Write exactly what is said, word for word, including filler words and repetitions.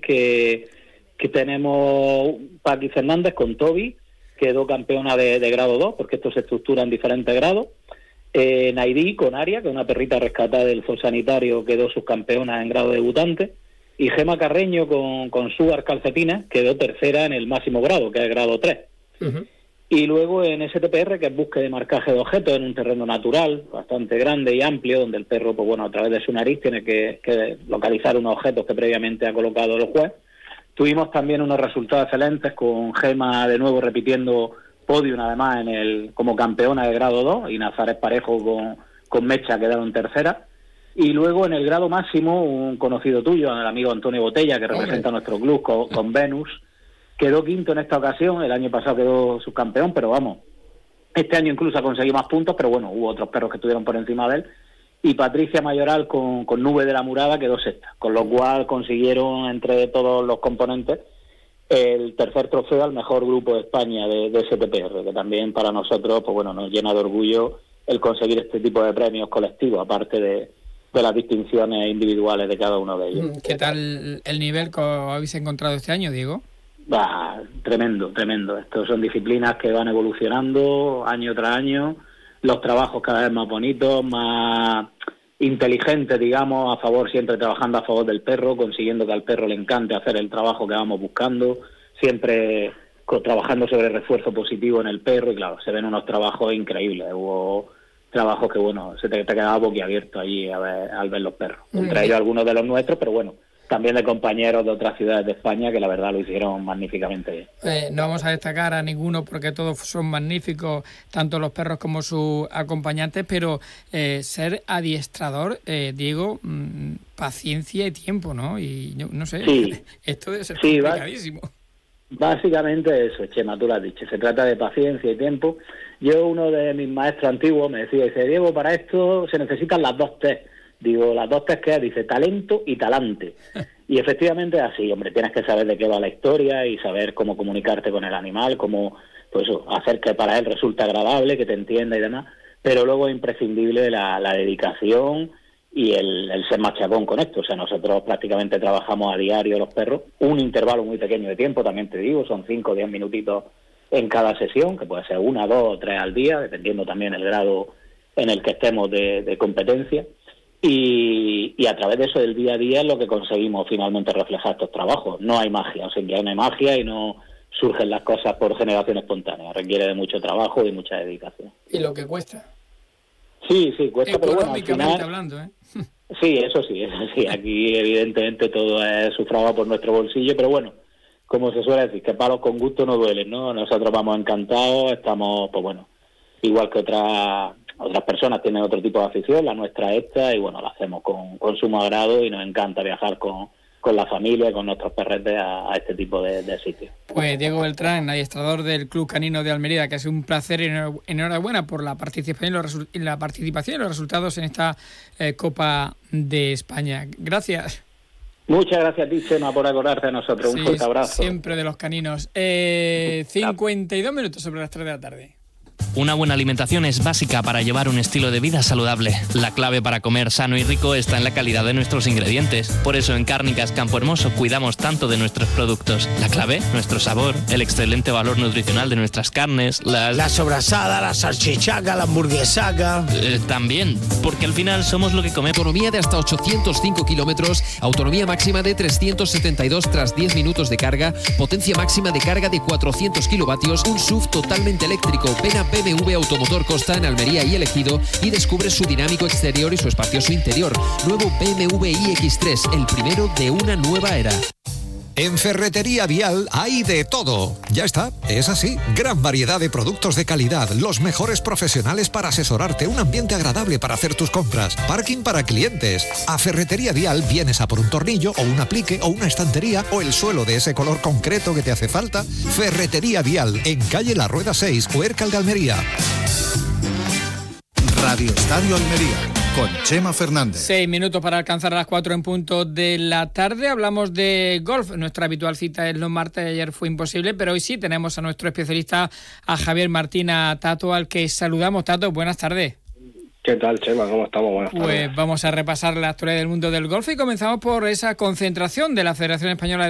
que, que tenemos Paqui Fernández con Toby, quedó campeona de, de grado dos, porque esto se estructura en diferentes grados. Eh, Naidí con Aria, que es una perrita rescatada del zoosanitario, quedó subcampeona en grado debutante. Y Gema Carreño con, con Sugar Calcetina quedó tercera en el máximo grado, que es el grado tres. Uh-huh. Y luego en S T P R, que es búsqueda de marcaje de objetos en un terreno natural, bastante grande y amplio, donde el perro, pues bueno, a través de su nariz tiene que, que localizar unos objetos que previamente ha colocado el juez. Tuvimos también unos resultados excelentes con Gema de nuevo repitiendo podium, además, en el como campeona de grado dos, y Nazaret Parejo con, con Mecha quedaron tercera. Y luego en el grado máximo, un conocido tuyo, el amigo Antonio Botella, que representa a nuestro club con, con Venus, quedó quinto en esta ocasión. El año pasado quedó subcampeón, pero vamos, este año incluso ha conseguido más puntos, pero bueno, hubo otros perros que estuvieron por encima de él. Y Patricia Mayoral con, con Nube de la Murada quedó sexta, con lo cual consiguieron entre todos los componentes el tercer trofeo al mejor grupo de España de, de S T P R, que también para nosotros, pues bueno, nos llena de orgullo el conseguir este tipo de premios colectivos, aparte de, de las distinciones individuales de cada uno de ellos. ¿Qué tal el nivel que habéis encontrado este año, Diego? Bah, tremendo, tremendo. Estos son disciplinas que van evolucionando año tras año, los trabajos cada vez más bonitos, más inteligentes, digamos, a favor, siempre trabajando a favor del perro, consiguiendo que al perro le encante hacer el trabajo que vamos buscando, siempre trabajando sobre el refuerzo positivo en el perro, y claro, se ven unos trabajos increíbles. Hubo trabajos que, bueno, se te, te quedaba boquiabierto allí a ver, al ver los perros, entre mm. ellos algunos de los nuestros, pero bueno, también de compañeros de otras ciudades de España que la verdad lo hicieron magníficamente bien. Eh, no vamos a destacar a ninguno porque todos son magníficos, tanto los perros como sus acompañantes, pero eh, ser adiestrador, eh, Diego, mmm, paciencia y tiempo, ¿no? Y no, no sé, sí. esto debe ser sí, complicadísimo. Básicamente eso, Chema, tú lo has dicho, se trata de paciencia y tiempo. Yo, uno de mis maestros antiguos me decía, dice, Diego, para esto se necesitan las dos T. Digo, las dos T's que es, dice, talento y talante. Y efectivamente es así, hombre, tienes que saber de qué va la historia y saber cómo comunicarte con el animal, cómo, pues eso, hacer que para él resulte agradable, que te entienda y demás, pero luego es imprescindible la, la dedicación y el, el ser machacón con esto. O sea, nosotros prácticamente trabajamos a diario los perros, un intervalo muy pequeño de tiempo, también te digo, son cinco o diez minutitos en cada sesión, que puede ser una, dos o tres al día, dependiendo también el grado en el que estemos de, de competencia. Y, y a través de eso del día a día es lo que conseguimos finalmente reflejar estos trabajos. No hay magia, o sea, que no hay magia y no surgen las cosas por generación espontánea. Requiere de mucho trabajo y mucha dedicación. ¿Y lo que cuesta? Sí, sí, cuesta, pero bueno, al final... hablando, ¿eh? Sí, eso sí, eso sí. Aquí evidentemente todo es sufragado por nuestro bolsillo, pero bueno, como se suele decir, que palos con gusto no duelen, ¿no? Nosotros vamos encantados, estamos, pues bueno, igual que otras... Otras personas tienen otro tipo de afición, la nuestra esta, y bueno, la hacemos con, con sumo agrado y nos encanta viajar con, con la familia y con nuestros perretes a, a este tipo de, de sitios. Pues Diego Beltrán, adiestrador del Club Canino de Almería, que ha sido un placer y enhorabuena por la participación y los, resu- la participación y los resultados en esta eh, Copa de España. Gracias. Muchas gracias a ti, Chema, por acordarte de nosotros. Sí, un fuerte abrazo. Siempre de los caninos. Eh, cincuenta y dos minutos sobre las tres de la tarde. Una buena alimentación es básica para llevar un estilo de vida saludable. La clave para comer sano y rico está en la calidad de nuestros ingredientes. Por eso en Cárnicas Campo Hermoso cuidamos tanto de nuestros productos. La clave, nuestro sabor, el excelente valor nutricional de nuestras carnes, las... La sobrasada, la salchichaca, la hamburguesaca... Eh, también, porque al final somos lo que comemos. Autonomía de hasta ochocientos cinco kilómetros, autonomía máxima de trescientos setenta y dos tras diez minutos de carga, potencia máxima de carga de cuatrocientos kilovatios, un S U V totalmente eléctrico. Ven a B M W Automotor Costa en Almería y El Ejido y descubre su dinámico exterior y su espacioso interior. Nuevo B M W i X tres, el primero de una nueva era. En Ferretería Vial hay de todo. Ya está, es así. Gran variedad de productos de calidad, los mejores profesionales para asesorarte, un ambiente agradable para hacer tus compras, parking para clientes. A Ferretería Vial vienes a por un tornillo o un aplique o una estantería o el suelo de ese color concreto que te hace falta. Ferretería Vial, en calle La Rueda seis, Huércal de Almería. Radio Estadio Almería, con Chema Fernández. Seis minutos para alcanzar las cuatro en punto de la tarde. Hablamos de golf. Nuestra habitual cita es los martes. Ayer fue imposible, pero hoy sí tenemos a nuestro especialista, a Javier Martina Tato, al que saludamos. Tato, buenas tardes. ¿Qué tal, Chema? ¿Cómo estamos? Buenas tardes. Pues vamos a repasar la actualidad del mundo del golf y comenzamos por esa concentración de la Federación Española de